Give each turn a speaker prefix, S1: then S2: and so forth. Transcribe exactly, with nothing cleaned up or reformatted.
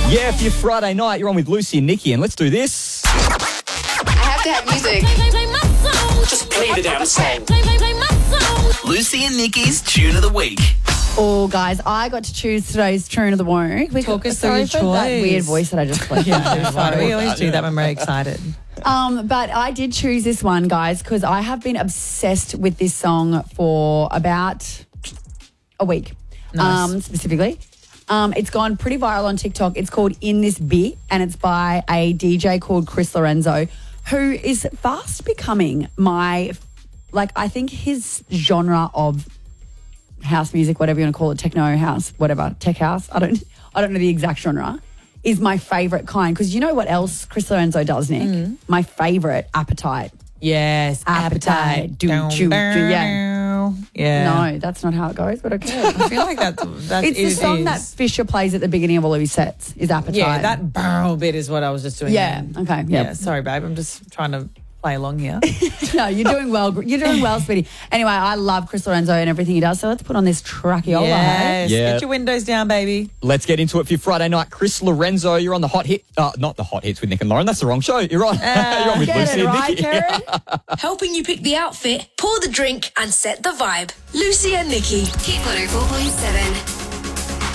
S1: Yeah, for your Friday night, you're on with Lucy and Nikki, and let's do this.
S2: I have to have music.
S3: Just play the damn song. Lucy and Nikki's Tune of the Week.
S4: Oh, guys, I got to choose today's tune of the week. We
S5: Talk
S4: got,
S5: us through
S4: sorry
S5: your
S4: for that
S5: choice.
S4: weird voice that I just played.
S5: Yeah, sorry, we always do that when we're excited.
S4: Um, but I did choose this one, guys, because I have been obsessed with this song for about a week,
S5: Nice.
S4: um, specifically. Um, it's gone pretty viral on TikTok. It's called In This Bit, and it's by a D J called Chris Lorenzo, who is fast becoming my, like, I think his genre of house music, whatever you want to call it, techno house, whatever, tech house, I don't I don't know the exact genre, is my favourite kind. Because you know what else Chris Lorenzo does, Nick?
S5: Mm.
S4: My favourite, Appetite.
S5: Yes,
S4: Appetite.
S5: appetite.
S4: Do,
S5: Down,
S4: do, do,
S5: down.
S4: yeah.
S5: Yeah.
S4: No, that's not how it goes, but okay.
S5: I feel like that's, that's
S4: It's the
S5: it
S4: song
S5: is.
S4: that Fisher plays at the beginning of all of his sets, is Appetite.
S5: Yeah, that barrel bit is what I was just doing.
S4: Yeah,
S5: then.
S4: okay,
S5: Yeah,
S4: yeah.
S5: sorry, babe. I'm just trying to play along here.
S4: No, you're doing well. You're doing well, Speedy. Anyway, I love Chris Lorenzo and everything he does, so let's put on this Traciola. Hey?
S5: Yes.
S1: Yeah.
S5: Get your windows down, baby.
S1: Let's get into it for your Friday night. Chris Lorenzo, you're on the hot hit. Uh, not the hot hits with Nick and Lauren. That's the wrong show. You're on. you're on with
S4: Get
S1: Lucy
S4: it
S1: and
S4: right,
S1: Nikki.
S4: Karen?
S6: Helping you pick the outfit, pour the drink, and set the vibe. Lucy and Nikki.
S2: Hit one oh four point seven.